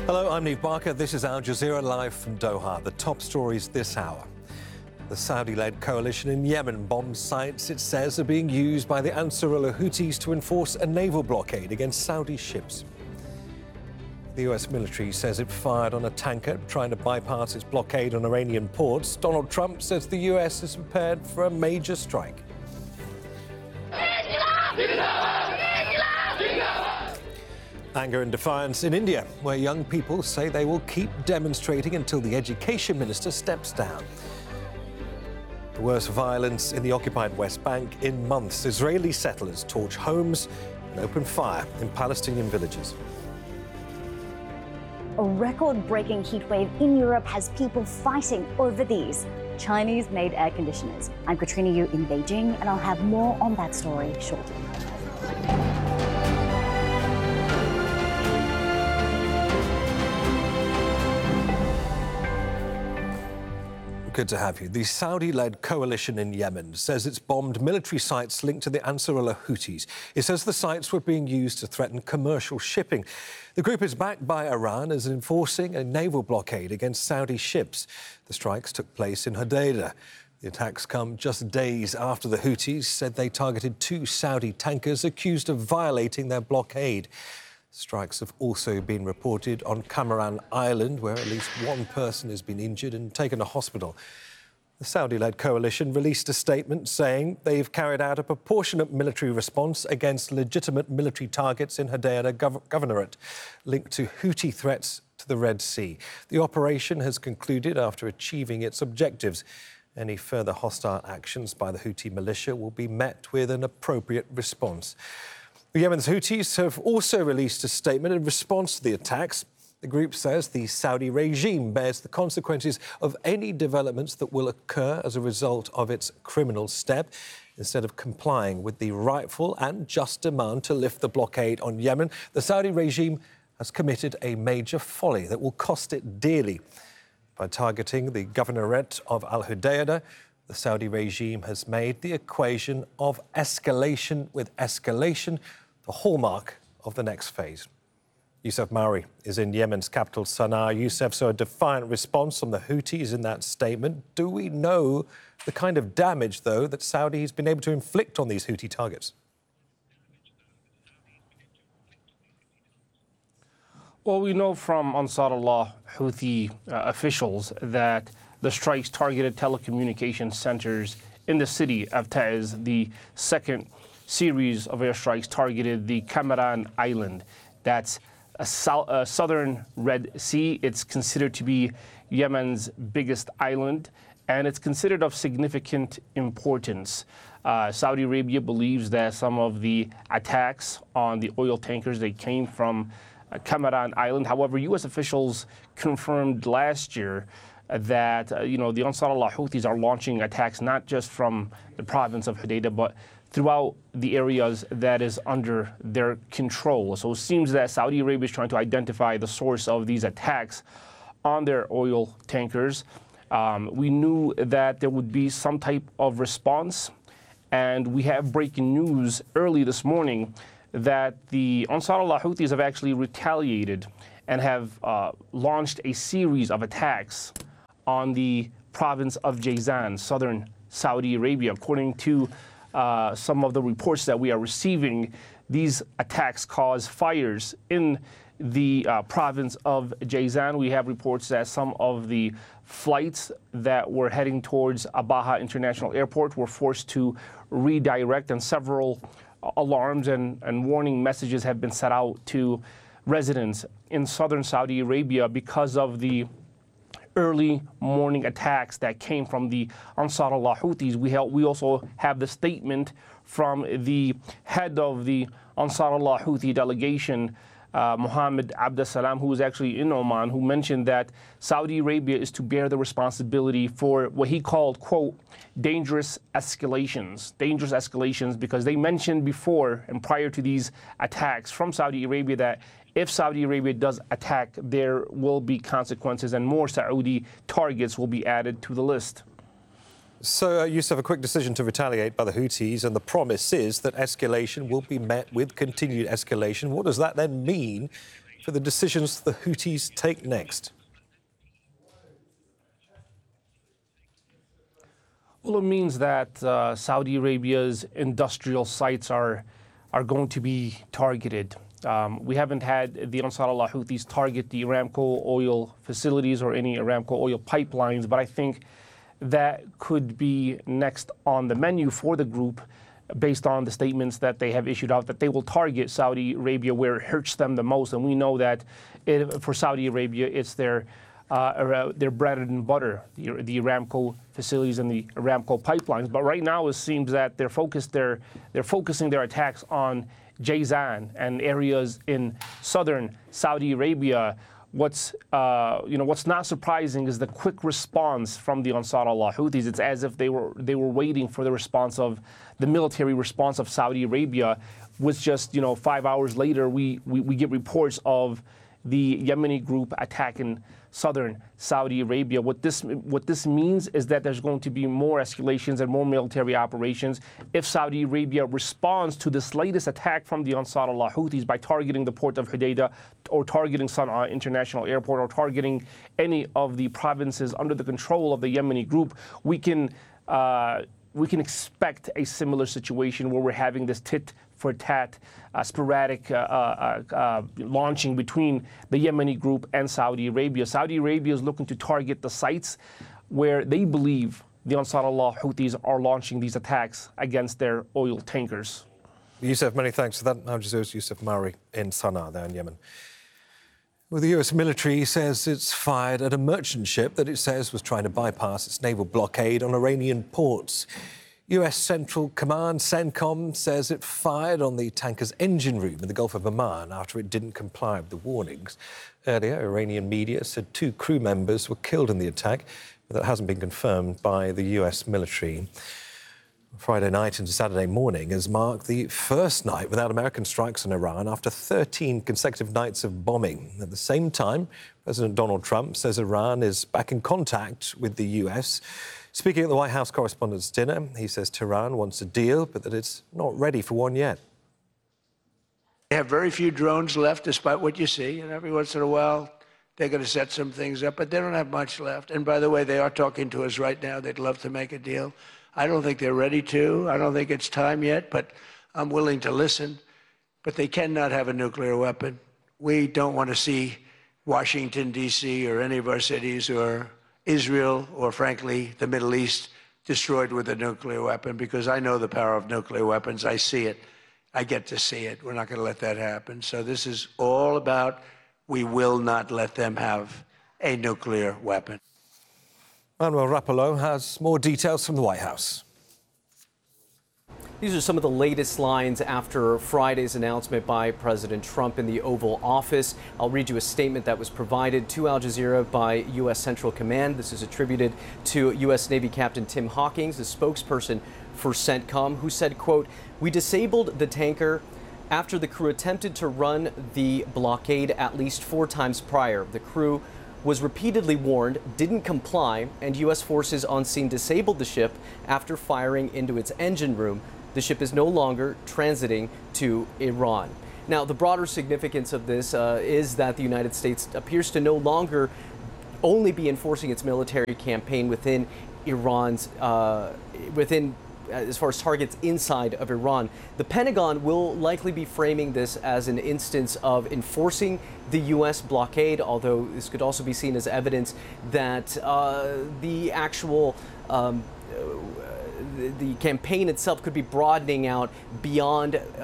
Hello, I'm Niamh Barker. This is Al Jazeera live from Doha. The top stories this hour. The Saudi-led coalition in Yemen bombs sites it says are being used by the Ansarullah Houthis to enforce a naval blockade against Saudi ships. The US military says it fired on a tanker trying to bypass its blockade on Iranian ports. Donald Trump says the US is prepared for a major strike. Anger and defiance in India, where young people say they will keep demonstrating until the education minister steps down. The worst violence in the occupied West Bank in months. Israeli settlers torch homes and open fire in Palestinian villages. A record-breaking heatwave in Europe has people fighting over these Chinese-made air conditioners. I'm Katrina Yu in Beijing, and I'll have more on that story shortly. Good to have you. The Saudi-led coalition in Yemen says it's bombed military sites linked to the Ansarullah Houthis. It says the sites were being used to threaten commercial shipping. The group is backed by Iran as enforcing a naval blockade against Saudi ships. The strikes took place in Hodeidah. The attacks come just days after the Houthis said they targeted 2 Saudi tankers accused of violating their blockade. Strikes have also been reported on Kamaran Island, where at least 1 person has been injured and taken to hospital. The Saudi-led coalition released a statement saying they've carried out a proportionate military response against legitimate military targets in Hodeidah Governorate, linked to Houthi threats to the Red Sea. The operation has concluded after achieving its objectives. Any further hostile actions by the Houthi militia will be met with an appropriate response. Yemen's Houthis have also released a statement in response to the attacks. The group says the Saudi regime bears the consequences of any developments that will occur as a result of its criminal step. Instead of complying with the rightful and just demand to lift the blockade on Yemen, the Saudi regime has committed a major folly that will cost it dearly. By targeting the governorate of Al Hodeidah, the Saudi regime has made the equation of escalation with escalation the hallmark of the next phase. Youssef Mauri is in Yemen's capital, Sana'a. Youssef, so a defiant response from the Houthis in that statement. Do we know the kind of damage, though, that Saudi has been able to inflict on these Houthi targets? Well, we know from Ansarullah Houthi officials that the strikes targeted telecommunications centers in the city of Taiz. The second series of airstrikes targeted the Kamaran Island. That's a southern Red Sea. It's considered to be Yemen's biggest island, and it's considered of significant importance. Saudi Arabia believes that some of the attacks on the oil tankers, they came from Kamaran Island. However, U.S. officials confirmed last year that, the Ansarullah Houthis are launching attacks not just from the province of Hodeidah, but throughout the areas that is under their control. So it seems that Saudi Arabia is trying to identify the source of these attacks on their oil tankers. We knew that there would be some type of response, and we have breaking news early this morning that the Ansarullah Houthis have actually retaliated and have launched a series of attacks on the province of Jazan, southern Saudi Arabia. According to some of the reports that we are receiving, these attacks cause fires in the province of Jazan. We have reports that some of the flights that were heading towards Abaha International Airport were forced to redirect, and several alarms and warning messages have been set out to residents in southern Saudi Arabia because of the early morning attacks that came from the Ansarullah Houthis. We also have the statement from the head of the Ansarullah Houthi delegation, Mohammed Abdessalam, who was actually in Oman, who mentioned that Saudi Arabia is to bear the responsibility for what he called, quote, dangerous escalations, because they mentioned before and prior to these attacks from Saudi Arabia that if Saudi Arabia does attack, there will be consequences and more Saudi targets will be added to the list. So, Youssef, a quick decision to retaliate by the Houthis, and the promise is that escalation will be met with continued escalation. What does that then mean for the decisions the Houthis take next. Well, it means that Saudi Arabia's industrial sites are going to be targeted. We haven't had the Ansar Allah Houthis target the Aramco oil facilities or any Aramco oil pipelines, but I think that could be next on the menu for the group based on the statements that they have issued out, that they will target Saudi Arabia where it hurts them the most. And we know that for Saudi Arabia, it's their bread and butter, the Aramco facilities and the Aramco pipelines. But right now it seems that they're focusing their attacks on Jazan and areas in southern Saudi Arabia. What's not surprising is the quick response from the Ansar Allah Houthis. It's as if they were waiting for the military response of Saudi Arabia. Was just 5 hours later we get reports of the Yemeni group attacking southern Saudi Arabia. What this means is that there's going to be more escalations and more military operations if Saudi Arabia responds to this latest attack from the Ansar Allah Houthis by targeting the port of Hodeidah or targeting Sana'a International Airport or targeting any of the provinces under the control of the Yemeni group. We can expect a similar situation where we're having this tit-for-tat sporadic launching between the Yemeni group and Saudi Arabia. Saudi Arabia is looking to target the sites where they believe the Ansar Allah Houthis are launching these attacks against their oil tankers. Youssef, many thanks for that. Al Jazeera's Youssef Mauri in Sana'a, there in Yemen. Well, the US military says it's fired at a merchant ship that it says was trying to bypass its naval blockade on Iranian ports. US Central Command, CENTCOM, says it fired on the tanker's engine room in the Gulf of Oman after it didn't comply with the warnings. Earlier, Iranian media said 2 crew members were killed in the attack, but that hasn't been confirmed by the US military. Friday night into Saturday morning has marked the first night without American strikes on Iran after 13 consecutive nights of bombing. At the same time, President Donald Trump says Iran is back in contact with the US. Speaking at the White House Correspondents' Dinner, he says Tehran wants a deal, but that it's not ready for one yet. They have very few drones left, despite what you see, and every once in a while they're going to set some things up, but they don't have much left. And by the way, they are talking to us right now. They'd love to make a deal. I don't think they're ready to. I don't think it's time yet, but I'm willing to listen. But they cannot have a nuclear weapon. We don't want to see Washington, D.C., or any of our cities, or Israel, or frankly, the Middle East, destroyed with a nuclear weapon, because I know the power of nuclear weapons. I see it. I get to see it. We're not going to let that happen. So this is all about we will not let them have a nuclear weapon. Manuel Rapallo has more details from the White House. These are some of the latest lines after Friday's announcement by President Trump in the Oval Office. I'll read you a statement that was provided to Al Jazeera by U.S. Central Command. This is attributed to U.S. Navy Captain Tim Hawkins, the spokesperson for CENTCOM, who said, quote, "We disabled the tanker after the crew attempted to run the blockade at least 4 times prior. The crew was repeatedly warned, didn't comply, and U.S. forces on scene disabled the ship after firing into its engine room. The ship is no longer transiting to Iran." Now, the broader significance of this is that the United States appears to no longer only be enforcing its military campaign within Iran's, as far as targets inside of Iran. The Pentagon will likely be framing this as an instance of enforcing the U.S. blockade, although this could also be seen as evidence that the actual the campaign itself could be broadening out beyond